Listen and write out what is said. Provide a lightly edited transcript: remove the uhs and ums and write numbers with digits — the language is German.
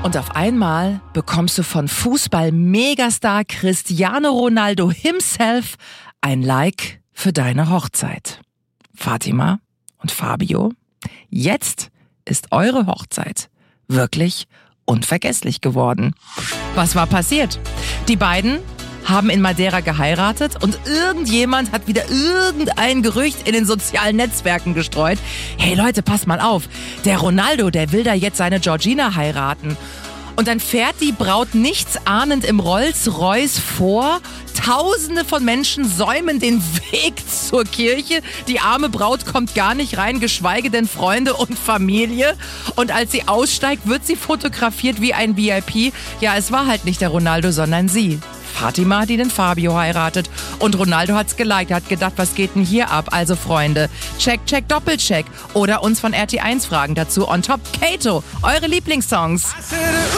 Und auf einmal bekommst du von Fußball-Megastar Cristiano Ronaldo himself ein Like für deine Hochzeit. Fatima und Fabio, jetzt ist eure Hochzeit wirklich unvergesslich geworden. Was war passiert? Die beiden haben in Madeira geheiratet und irgendjemand hat wieder irgendein Gerücht in den sozialen Netzwerken gestreut. Hey Leute, passt mal auf, der Ronaldo, der will da jetzt seine Georgina heiraten. Und dann fährt die Braut nichtsahnend im Rolls-Royce vor. Tausende von Menschen säumen den Weg zur Kirche. Die arme Braut kommt gar nicht rein, geschweige denn Freunde und Familie. Und als sie aussteigt, wird sie fotografiert wie ein VIP. Ja, es war halt nicht der Ronaldo, sondern sie. Fatima, die den Fabio heiratet. Und Ronaldo hat's geliked, hat gedacht, was geht denn hier ab? Also Freunde, check, check, Doppelcheck. Oder uns von RT1 fragen dazu on top. Kato, eure Lieblingssongs.